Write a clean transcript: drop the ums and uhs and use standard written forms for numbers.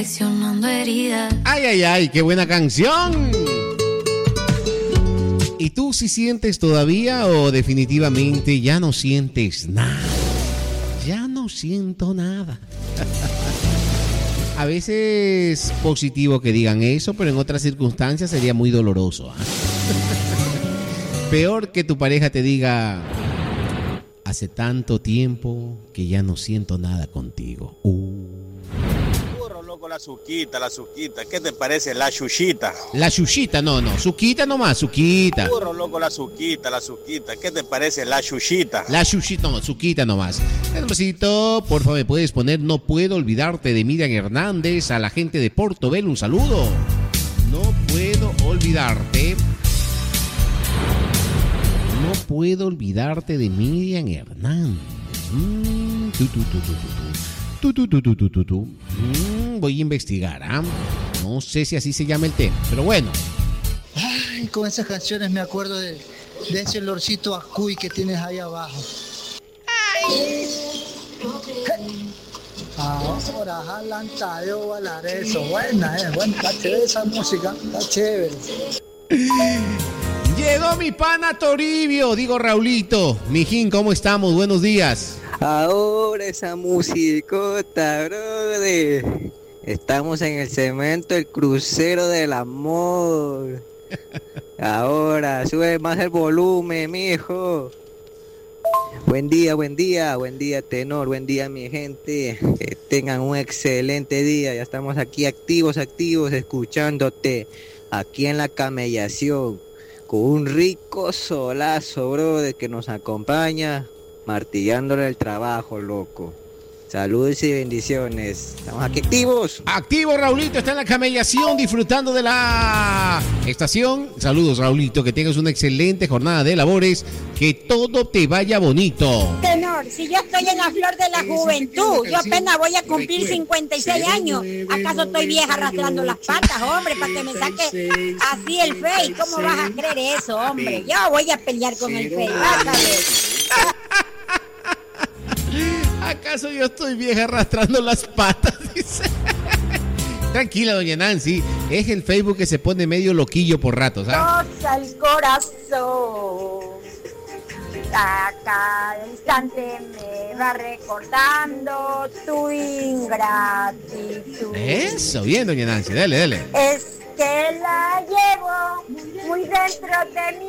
Ay, ay, ay, qué buena canción. ¿Y tú sí sientes todavía o definitivamente ya no sientes nada? Ya no siento nada. A veces positivo que digan eso, pero en otras circunstancias sería muy doloroso, ¿eh? Peor que tu pareja te diga: hace tanto tiempo que ya no siento nada contigo. Burro, loco, la suquita. ¿Qué te parece la chuchita? La chuchita, no, suquita nomás, suquita. Burro, loco, la suquita. ¿Qué te parece la chuchita? La chuchita, no, suquita nomás. Despacito, por favor, me puedes poner No puedo olvidarte de Miriam Hernández. A la gente de Portobelo, un saludo. No puedo olvidarte. No puedo olvidarte de Miriam Hernández. Voy a investigar, ¿ah? No sé si así se llama el tema, pero bueno. Ay, con esas canciones me acuerdo de ese olorcito a cuy que tienes ahí abajo. Ay. Ahora jalan tallo bailar eso. Buena, está chévere esa música, está chévere. Llegó mi pana Toribio, digo Raulito. Mijín, ¿cómo estamos? Buenos días. Ahora esa musicota, brother. Estamos en el cemento, el crucero del amor. Ahora, sube más el volumen, mijo. Buen día, tenor, buen día, mi gente. Que tengan un excelente día. Ya estamos aquí activos, escuchándote aquí en la camellación. Con un rico solazo, brother, que nos acompaña, martillándole el trabajo, loco. Saludos y bendiciones. Estamos aquí activos. Activo, Raulito, está en la camellación disfrutando de la estación. Saludos, Raulito, que tengas una excelente jornada de labores. Que todo te vaya bonito. Tenor, si yo estoy en la flor de la juventud, yo apenas voy a cumplir 56 años. ¿Acaso estoy vieja arrastrando las patas, hombre, para que me saque así el Face? ¿Cómo vas a creer eso, hombre? Yo voy a pelear con el Face, vas a ver. ¿Acaso yo estoy vieja arrastrando las patas? Dice. Tranquila, doña Nancy. Es el Facebook que se pone medio loquillo por ratos, ¿ah? Rosa el corazón. A cada instante me va recordando tu ingratitud. Eso, bien, doña Nancy. Dale. Es que la llevo muy dentro de mí.